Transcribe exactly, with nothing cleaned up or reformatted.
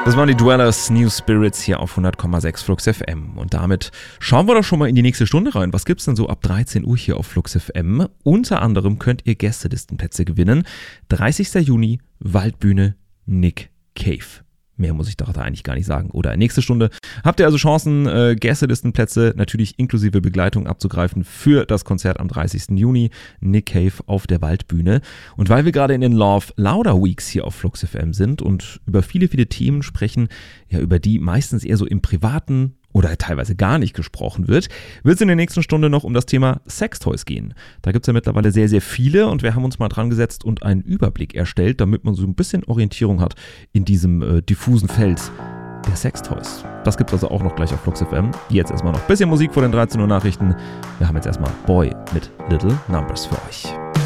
Das waren die Dwellers, New Spirits hier auf hundert Komma sechs Flux F M. Und damit schauen wir doch schon mal in die nächste Stunde rein. Was gibt's denn so ab dreizehn Uhr hier auf Flux F M? Unter anderem könnt ihr Gästelistenplätze gewinnen. dreißigster Juni, Waldbühne, Nick Cave. Mehr muss ich doch da eigentlich gar nicht sagen. Oder nächste Stunde habt ihr also Chancen, äh, Gästelistenplätze natürlich inklusive Begleitung abzugreifen für das Konzert am dreißigsten Juni. Nick Cave auf der Waldbühne. Und weil wir gerade in den Love Louder Weeks hier auf Flux F M sind und über viele, viele Themen sprechen, ja über die meistens eher so im Privaten oder teilweise gar nicht gesprochen wird, wird es in der nächsten Stunde noch um das Thema Sextoys gehen. Da gibt es ja mittlerweile sehr, sehr viele und wir haben uns mal dran gesetzt und einen Überblick erstellt, damit man so ein bisschen Orientierung hat in diesem äh, diffusen Feld der Sextoys. Das gibt es also auch noch gleich auf Flux F M. Jetzt erstmal noch ein bisschen Musik vor den dreizehn Uhr Nachrichten. Wir haben jetzt erstmal Boy mit Little Numbers für euch.